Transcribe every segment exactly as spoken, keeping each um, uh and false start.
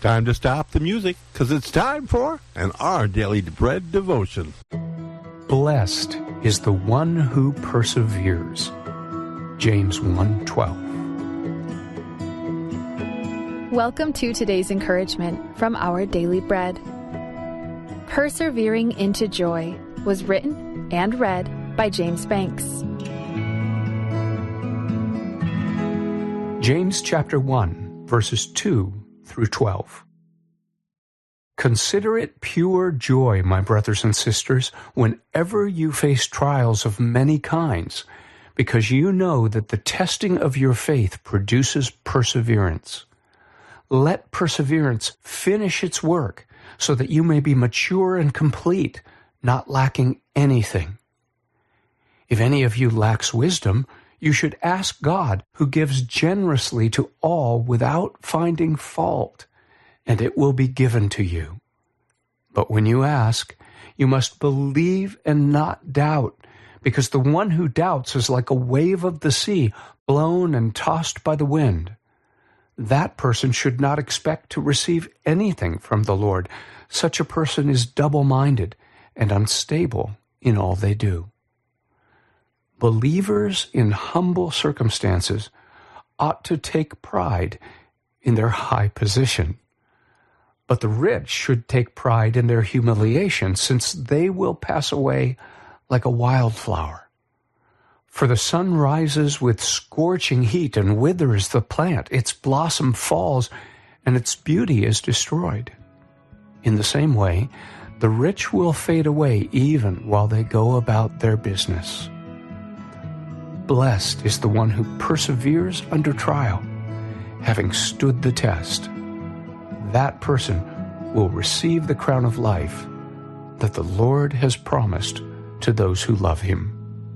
Time to stop the music, because it's time for an Our Daily Bread devotion. Blessed is the one who perseveres. James one twelve. Welcome to today's encouragement from Our Daily Bread. Persevering into Joy was written and read by James Banks. James chapter one, verses two through twelve. Consider it pure joy, my brothers and sisters, whenever you face trials of many kinds, because you know that the testing of your faith produces perseverance. Let perseverance finish its work, so that you may be mature and complete, not lacking anything. If any of you lacks wisdom, you should ask God, who gives generously to all without finding fault, and it will be given to you. But when you ask, you must believe and not doubt, because the one who doubts is like a wave of the sea, blown and tossed by the wind. That person should not expect to receive anything from the Lord. Such a person is double-minded and unstable in all they do. Believers in humble circumstances ought to take pride in their high position. But the rich should take pride in their humiliation, since they will pass away like a wildflower. For the sun rises with scorching heat and withers the plant. Its blossom falls, and its beauty is destroyed. In the same way, the rich will fade away even while they go about their business. Blessed is the one who perseveres under trial, having stood the test. That person will receive the crown of life that the Lord has promised to those who love him.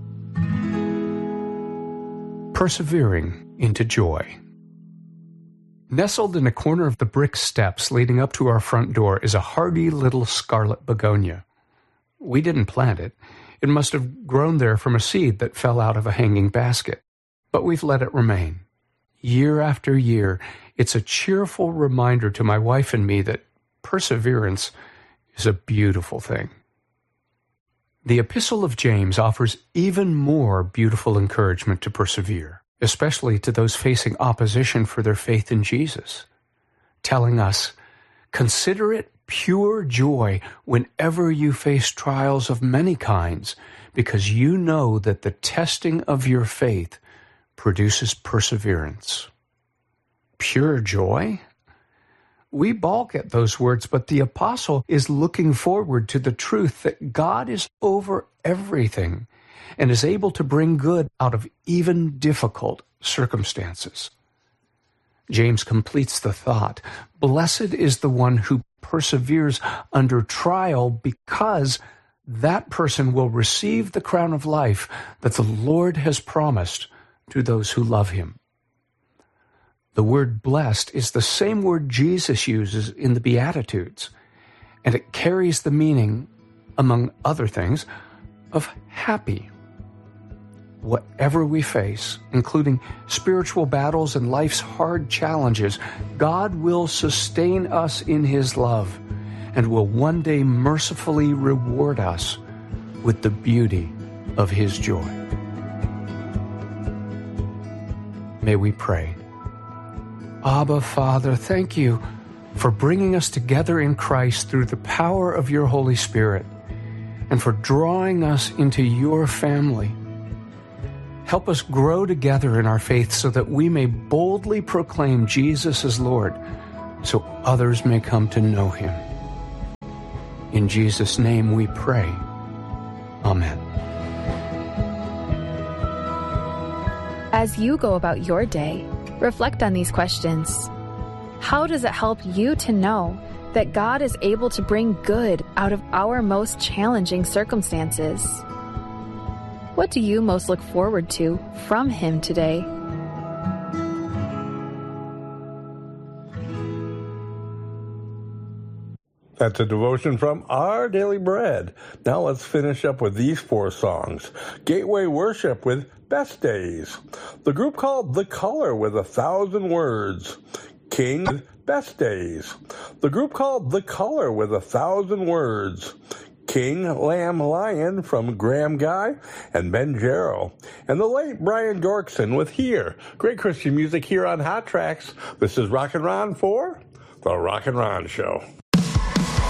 Persevering into joy. Nestled in a corner of the brick steps leading up to our front door is a hardy little scarlet begonia. We didn't plant it. It must have grown there from a seed that fell out of a hanging basket. But we've let it remain. Year after year, it's a cheerful reminder to my wife and me that perseverance is a beautiful thing. The Epistle of James offers even more beautiful encouragement to persevere, especially to those facing opposition for their faith in Jesus, telling us, "Consider it pure joy whenever you face trials of many kinds, because you know that the testing of your faith produces perseverance." Pure joy? We balk at those words, but the apostle is looking forward to the truth that God is over everything and is able to bring good out of even difficult circumstances. James completes the thought, "Blessed is the one who perseveres under trial, because that person will receive the crown of life that the Lord has promised to those who love him." The word blessed is the same word Jesus uses in the Beatitudes, and it carries the meaning, among other things, of happy. Whatever we face, including spiritual battles and life's hard challenges, God will sustain us in his love and will one day mercifully reward us with the beauty of his joy. May we pray. Abba, Father, thank you for bringing us together in Christ through the power of your Holy Spirit and for drawing us into your family. Help us grow together in our faith so that we may boldly proclaim Jesus as Lord, so others may come to know him. In Jesus' name we pray. Amen. As you go about your day, reflect on these questions. How does it help you to know that God is able to bring good out of our most challenging circumstances? What do you most look forward to from him today? That's a devotion from Our Daily Bread. Now let's finish up with these four songs. Gateway Worship with Best Days. The group called The Color with A Thousand Words. King, Best Days. The group called The Color with a Thousand Words. King, Lamb, Lion from Graham Guy and Ben Jarrow. And the late Brian Dorkson with Here. Great Christian music here on Hot Tracks. This is Rock and Ron for The Rock and Ron Show.